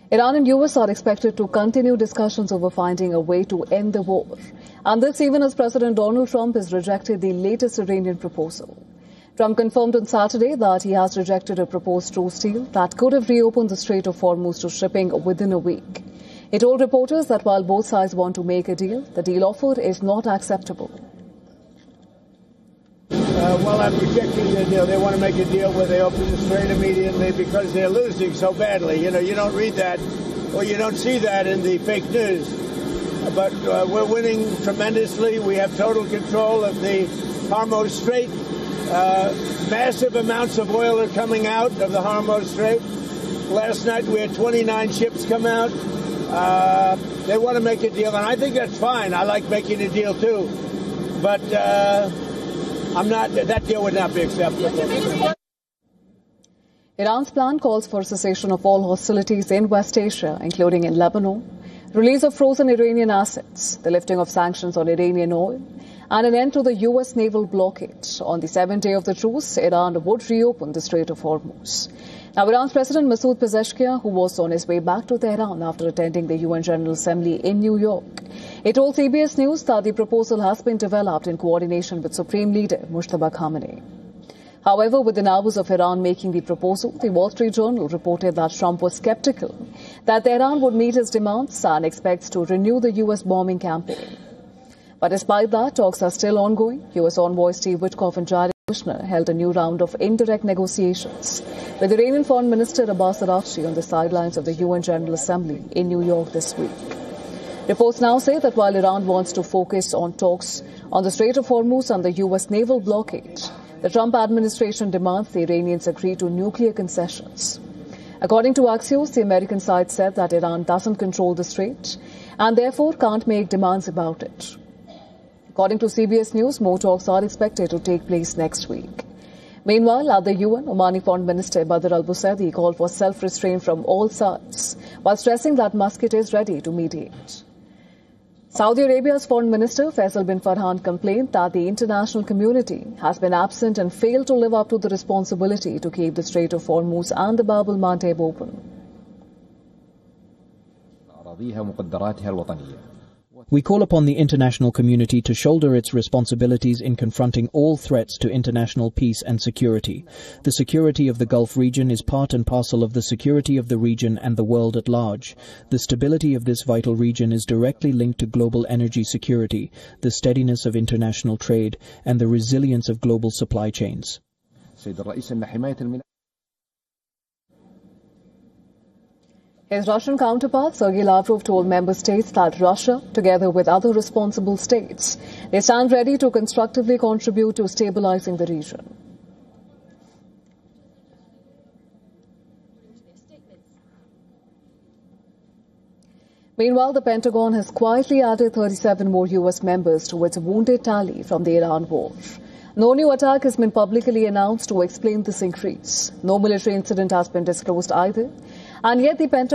Iran and US are expected to continue discussions over finding a way to end the war. And this even as President Donald Trump has rejected the latest Iranian proposal. Trump confirmed on Saturday that he has rejected a proposed truce deal that could have reopened the Strait of Hormuz to shipping within a week. He told reporters that while both sides want to make a deal, the deal offered is not acceptable. Well, I'm rejecting the deal. They want to make a deal where they open the strait immediately because they're losing so badly. You don't read that or you don't see that in the fake news. But we're winning tremendously. We have total control of the Hormuz Strait. Massive amounts of oil are coming out of the Hormuz Strait. Last night we had 29 ships come out. They want to make a deal, and I think that's fine. I like making a deal too. But that deal would not be acceptable. Iran's plan calls for cessation of all hostilities in West Asia, including in Lebanon, release of frozen Iranian assets, the lifting of sanctions on Iranian oil, and an end to the U.S. naval blockade. On the 7th day of the truce, Iran would reopen the Strait of Hormuz. Now, Iran's President Masoud Pezeshkian, who was on his way back to Tehran after attending the UN General Assembly in New York, he told CBS News that the proposal has been developed in coordination with Supreme Leader Mujtaba Khamenei. However, within hours of Iran making the proposal, the Wall Street Journal reported that Trump was skeptical that Tehran would meet his demands and expects to renew the U.S. bombing campaign. But despite that, talks are still ongoing. U.S. envoy Steve Witkoff and Jared Kushner held a new round of indirect negotiations with Iranian Foreign Minister Abbas Araghchi on the sidelines of the UN General Assembly in New York this week. Reports now say that while Iran wants to focus on talks on the Strait of Hormuz and the U.S. naval blockade, the Trump administration demands the Iranians agree to nuclear concessions. According to Axios, the American side said that Iran doesn't control the strait and therefore can't make demands about it. According to CBS News, more talks are expected to take place next week. Meanwhile, at the UN, Omani Foreign Minister Badr al-Busaidi called for self-restraint from all sides, while stressing that Muscat is ready to mediate. Saudi Arabia's Foreign Minister Faisal bin Farhan complained that the international community has been absent and failed to live up to the responsibility to keep the Strait of Hormuz and the Bab al-Mandeb open. We call upon the international community to shoulder its responsibilities in confronting all threats to international peace and security. The security of the Gulf region is part and parcel of the security of the region and the world at large. The stability of this vital region is directly linked to global energy security, the steadiness of international trade, and the resilience of global supply chains. His Russian counterpart, Sergei Lavrov, told member states that Russia, together with other responsible states, they stand ready to constructively contribute to stabilizing the region. Meanwhile, the Pentagon has quietly added 37 more U.S. members to its wounded tally from the Iran war. No new attack has been publicly announced to explain this increase. No military incident has been disclosed either. And yet the Pentagon